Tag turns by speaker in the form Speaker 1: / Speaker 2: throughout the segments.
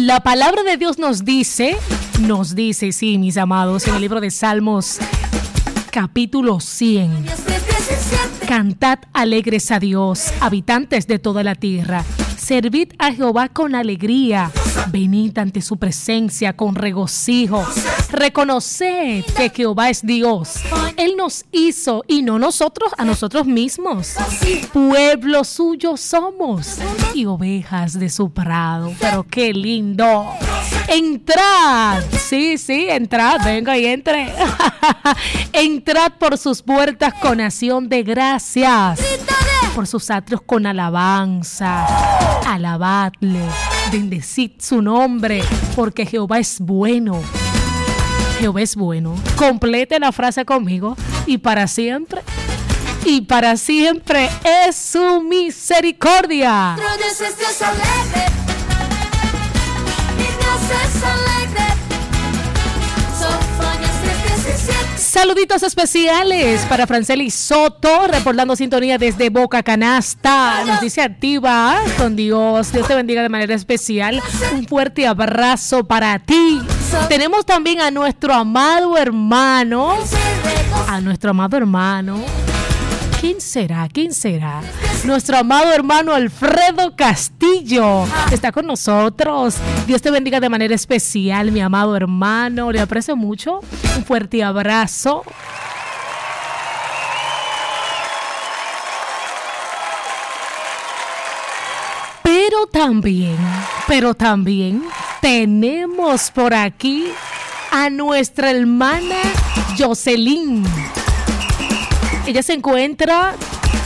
Speaker 1: La palabra de Dios nos dice, sí, mis amados, en el libro de Salmos, capítulo 100. Cantad alegres a Dios, habitantes de toda la tierra. Servid a Jehová con alegría. Venid ante su presencia con regocijo. Reconoced que Jehová es Dios. Él nos hizo y no nosotros a nosotros mismos. Pueblo suyo somos y ovejas de su prado. Pero qué lindo. Entrad. Sí, entrad. Venga y entre. Entrad por sus puertas con acción de gracias. Por sus atrios con alabanza. Alabadle. Bendecid su nombre, porque Jehová es bueno. Jehová es bueno. Complete la frase conmigo. Y para siempre es su misericordia.
Speaker 2: Dios es Dios alegre. Mi Dios es alegre.
Speaker 1: Saluditos especiales para Franceli Soto, reportando sintonía desde Boca Canasta. Nos dice activa con Dios. Dios te bendiga de manera especial. Un fuerte abrazo para ti. Tenemos también a nuestro amado hermano. ¿Quién será? Nuestro amado hermano Alfredo Castillo está con nosotros. Dios te bendiga de manera especial, mi amado hermano. Le aprecio mucho. Un fuerte abrazo. Pero también tenemos por aquí a nuestra hermana Jocelyn. Ella se encuentra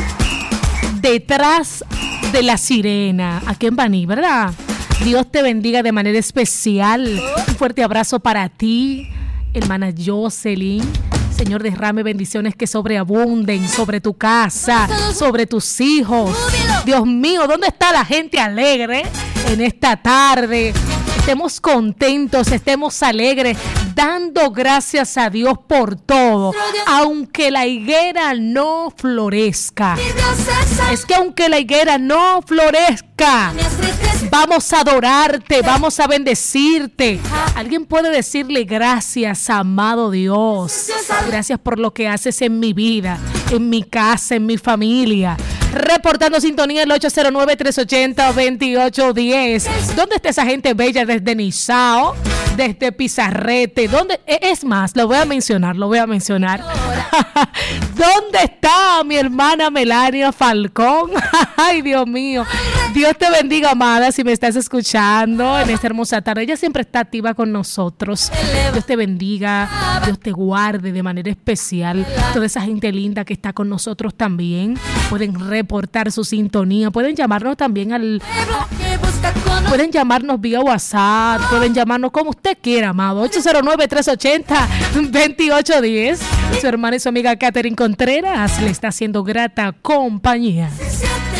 Speaker 1: detrás de la sirena, aquí en Baní, ¿verdad? Dios te bendiga de manera especial. Un fuerte abrazo para ti, hermana Jocelyn. Señor, derrame bendiciones que sobreabunden sobre tu casa, sobre tus hijos. Dios mío, ¿dónde está la gente alegre en esta tarde? Estemos contentos, estemos alegres, dando gracias a Dios por todo, aunque la higuera no florezca. Es que aunque la higuera no florezca, vamos a adorarte, vamos a bendecirte. Alguien puede decirle gracias, amado Dios. Gracias por lo que haces en mi vida, en mi casa, en mi familia. Reportando sintonía el 809-380-2810. ¿Dónde está esa gente bella desde Nizao? Desde Pizarrete. ¿Dónde? Es más, lo voy a mencionar. ¿Dónde está mi hermana Melania Falcón? Ay, Dios mío. Dios te bendiga, amada, si me estás escuchando en esta hermosa tarde. Ella siempre está activa con nosotros. Dios te bendiga, Dios te guarde de manera especial. Toda esa gente linda que está con nosotros también. Pueden reportar su sintonía. Pueden llamarnos también pueden llamarnos vía WhatsApp. Pueden llamarnos como usted quiera, amado. 809-380-2810. Su hermana y su amiga Catherine Contreras le está haciendo grata compañía.